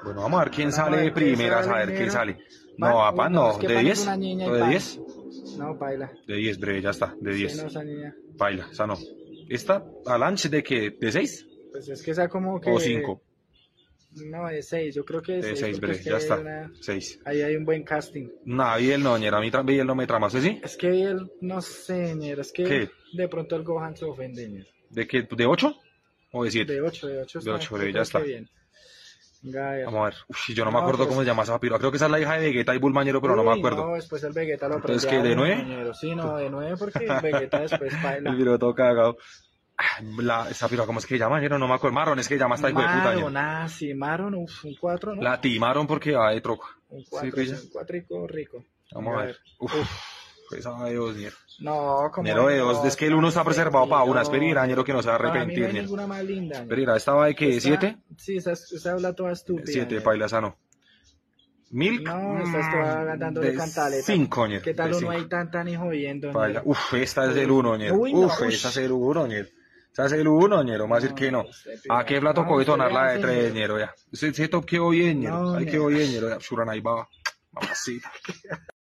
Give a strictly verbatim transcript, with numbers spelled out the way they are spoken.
Bueno, vamos a ver quién Vamos a sale de ver quién primeras, a sale ver quién primero. sale. Pan, No, a uy, pan no, no, es que ¿de pan es diez? una niña y ¿O de pan. diez? No, baila. De diez, breve, ya está, de Sí, diez. no, esa niña. Baila, esa no. ¿Esta, a lunch de qué? ¿De seis? Pues es que esa como ¿O que. cinco? No, de seis, yo creo que de De seis, seis, porque es breve, que ya ahí hay, está. una, seis. ahí hay un buen casting. Nah, Biel no, ñera, a mí tra- Biel no me trama, ¿sí? sí? Es que él, no sé, ñero, es que ¿Qué? de pronto el Gohan se ofende, ñero. ¿De qué? ¿De ocho? ¿O de siete? De ocho, de ocho De está, ocho, yo breve, ya creo está. que bien. Venga, a ver. Vamos a ver. Uf, yo no me No, acuerdo pues- cómo se llama esa papiro. Creo que esa es la hija de Vegeta y Bulmañero, pero no me Uy, acuerdo. No, después el Vegeta lo Entonces, prende ¿qué, a de uno, nueve? ñero. Sí, no, de nueve porque el Vegeta después baila. El piroto cagado. Ah, La, esa piro, ¿cómo es que llama? Ñero? No me acuerdo. Marron es que llama esta hijo de puta, Maron, ñero. ah, sí, Maron, uf, un cuatro, ¿no? La timaron porque va de troca. Un ¿Sí, cuatro, pilla? un cuatrico rico. Vamos Venga, a ver. Uf, esa de dos, ñero. No, como Ñero de dos. Es que el uno está preservado para una. Espera, ñero, que no se va a Para mí no arrepentir, hay ñero. ninguna más linda. ñero. Espera, ¿esta va de qué? Esta- ¿Siete? Sí, esa, esa habla toda estúpida. Siete, ñero. paila, esa no. Milk. No, esta está dándole de cantaleta. cinco, ñero. ¿Qué tal de uno cinco. ahí tan tan y jodiendo? Paila. ñero? Uf, esta es el uno, ñero. Uy, no, Uf, uy. esa es el uno, ñero. Esa es el uno, ñero. Más decir que no. este ¿A qué plato no, tocó usted detonar le la de hace, tres, ñero. ñero? Ya. Ese ese top quedó bien, ñero. No, Ahí ñero. quedó bien, ñero. Ya, Suran ahí va. Mamacita.